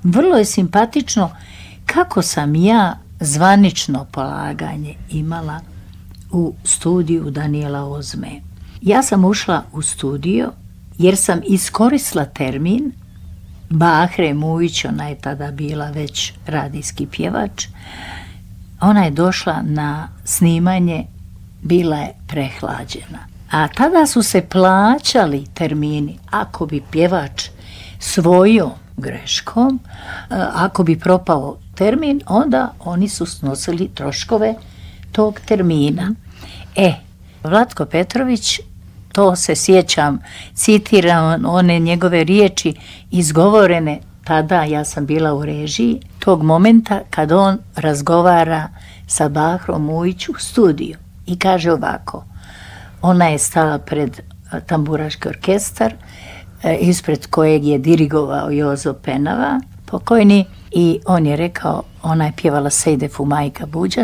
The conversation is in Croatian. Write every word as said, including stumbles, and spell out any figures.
vrlo je simpatično kako sam ja zvanično polaganje imala u studiju Danijela Ozme. Ja sam ušla u studio jer sam iskoristila termin Bahre Mujić, ona je tada bila već radijski pjevač. Ona je došla na snimanje, bila je prehlađena. A tada su se plaćali termini ako bi pjevač svojom greškom, ako bi propao termin, onda oni su snosili troškove tog termina. E, Vlatko Petrović, to se sjećam, citiram one njegove riječi izgovorene tada, ja sam bila u režiji, tog momenta kad on razgovara sa Bahrom Mujić u studiju i kaže ovako, ona je stala pred tamburaški orkestar, ispred kojeg je dirigovao Jozo Penava, pokojni, i on je rekao, ona je pjevala Sejdefu Majka Buđa,